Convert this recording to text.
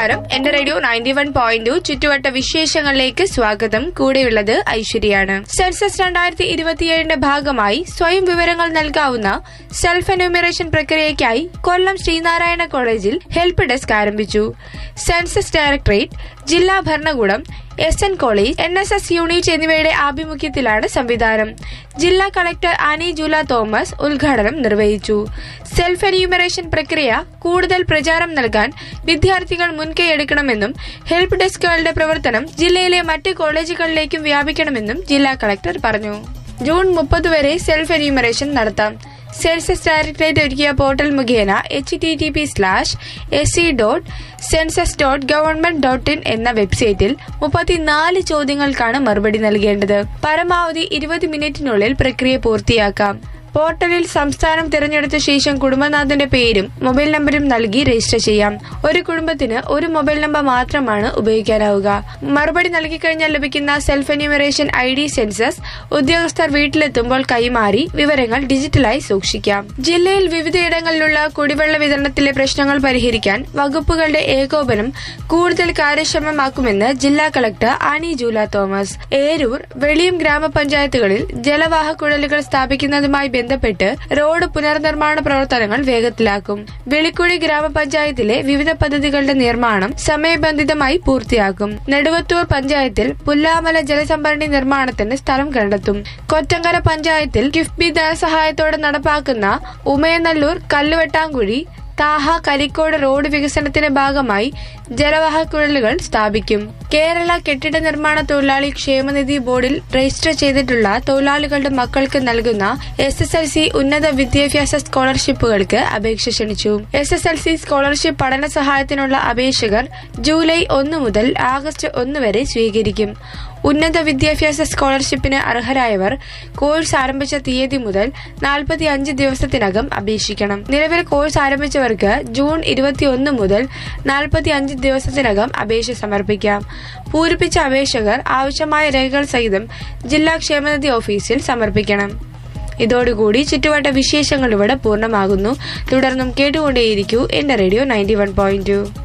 നമസ്കാരം. എന്റെ റേഡിയോ 91.2 ചുറ്റുവട്ട വിശേഷങ്ങളിലേക്ക് സ്വാഗതം. കൂടെയുള്ളത് ഐശ്വര്യാണ്. സെൻസസ് 2027 ഭാഗമായി സ്വയം വിവരങ്ങൾ നൽകാവുന്ന സെൽഫ് എന്യൂമറേഷൻ പ്രക്രിയയ്ക്കായി കൊല്ലം ശ്രീനാരായണ കോളേജിൽ ഹെൽപ്പ് ഡെസ്ക് ആരംഭിച്ചു. സെൻസസ് ഡയറക്ടറേറ്റ്, ജില്ലാ ഭരണകൂടം, SN കോളേജ്, NSS യൂണിറ്റ് എന്നിവയുടെ ആഭിമുഖ്യത്തിലാണ് സംവിധാനം. ജില്ലാ കളക്ടർ ആനി ജൂല തോമസ് ഉദ്ഘാടനം നിർവഹിച്ചു. സെൽഫ് എന്യൂമറേഷൻ പ്രക്രിയ കൂടുതൽ പ്രചാരം നൽകാൻ വിദ്യാർത്ഥികൾ മുൻകൈയെടുക്കണമെന്നും ഹെൽപ്പ് ഡെസ്കുകളുടെ പ്രവർത്തനം ജില്ലയിലെ മറ്റ് കോളേജുകളിലേക്കും വ്യാപിക്കണമെന്നും ജില്ലാ കളക്ടർ പറഞ്ഞു. ജൂൺ 30 വരെ സെൽഫ് എന്യൂമറേഷൻ നടത്താം. സെൻസസ് ഡയറക്ടറേറ്റ് ഒരുക്കിയ പോർട്ടൽ മുഖേന http://sc.census.government.in എന്ന വെബ്സൈറ്റിൽ 34 ചോദ്യങ്ങൾക്കാണ് മറുപടി നൽകേണ്ടത്. പരമാവധി 20 മിനിറ്റിനുള്ളിൽ പ്രക്രിയ പൂർത്തിയാക്കാം. പോർട്ടലിൽ സംസ്ഥാനം തിരഞ്ഞെടുത്ത ശേഷം കുടുംബനാഥന്റെ പേരും മൊബൈൽ നമ്പരും നൽകി രജിസ്റ്റർ ചെയ്യാം. ഒരു കുടുംബത്തിന് ഒരു മൊബൈൽ നമ്പർ മാത്രമാണ് ഉപയോഗിക്കാനാവുക. മറുപടി നൽകിക്കഴിഞ്ഞാൽ ലഭിക്കുന്ന സെൽഫ് എന്യൂമറേഷൻ ID സെൻസസ് ഉദ്യോഗസ്ഥർ വീട്ടിലെത്തുമ്പോൾ കൈമാറി വിവരങ്ങൾ ഡിജിറ്റലായി സൂക്ഷിക്കാം. ജില്ലയിൽ വിവിധയിടങ്ങളിലുള്ള കുടിവെള്ള വിതരണത്തിലെ പ്രശ്നങ്ങൾ പരിഹരിക്കാൻ വകുപ്പുകളുടെ ഏകോപനം കൂടുതൽ കാര്യക്ഷമമാക്കുമെന്ന് ജില്ലാ collector Annie Jula Thomas. Eroor, Veliyam ഗ്രാമപഞ്ചായത്തുകളിൽ ജലവാഹ കുഴലുകൾ സ്ഥാപിക്കുന്നതുമായി ബന്ധപ്പെട്ട് റോഡ് പുനർനിർമ്മാണ പ്രവർത്തനങ്ങൾ വേഗത്തിലാക്കും. വെളിക്കുഴി ഗ്രാമപഞ്ചായത്തിലെ വിവിധ പദ്ധതികളുടെ നിർമ്മാണം സമയബന്ധിതമായി പൂർത്തിയാക്കും. നെടുവത്തൂർ പഞ്ചായത്തിൽ പുല്ലാമല ജലസംഭരണി നിർമ്മാണത്തിന് സ്ഥലം കണ്ടെത്തും. കൊറ്റങ്കര പഞ്ചായത്തിൽ കിഫ്ബി ധനസഹായത്തോടെ നടപ്പാക്കുന്ന ഉമയനല്ലൂർ, കല്ലുവെട്ടാങ്കുഴി, താഹ, കരിക്കോട് റോഡ് വികസനത്തിന്റെ ഭാഗമായി ജലവാഹ കുഴലുകൾ സ്ഥാപിക്കും. കേരള കെട്ടിട നിർമ്മാണ തൊഴിലാളി ക്ഷേമനിധി ബോർഡിൽ രജിസ്റ്റർ ചെയ്തിട്ടുള്ള തൊഴിലാളികളുടെ മക്കൾക്ക് നൽകുന്ന SSLC ഉന്നത വിദ്യാഭ്യാസ സ്കോളർഷിപ്പുകൾക്ക് അപേക്ഷ ക്ഷണിച്ചു. SSLC സ്കോളർഷിപ്പ് പഠന സഹായത്തിനുള്ള അപേക്ഷകർ ജൂലൈ 1 മുതൽ ആഗസ്റ്റ് 1 വരെ സ്വീകരിക്കും. ഉന്നത വിദ്യാഭ്യാസ സ്കോളർഷിപ്പിന് അർഹരായവർ കോഴ്സ് ആരംഭിച്ച തീയതി മുതൽ 45 ദിവസത്തിനകം അപേക്ഷിക്കണം. നിലവിൽ കോഴ്സ് ആരംഭിച്ചവർക്ക് ജൂൺ 21 മുതൽ 45 ദിവസത്തിനകം അപേക്ഷ സമർപ്പിക്കാം. പൂരിപ്പിച്ച അപേക്ഷകർ ആവശ്യമായ രേഖകൾ സഹിതം ജില്ലാ ക്ഷേമനിധി ഓഫീസിൽ സമർപ്പിക്കണം. ഇതോടുകൂടി ചുറ്റുവട്ട വിശേഷങ്ങൾ ഇവിടെ പൂർണ്ണമാകുന്നു. തുടർന്നും കേട്ടുകൊണ്ടേയിരിക്കൂ എന്റെ റേഡിയോ 91.2.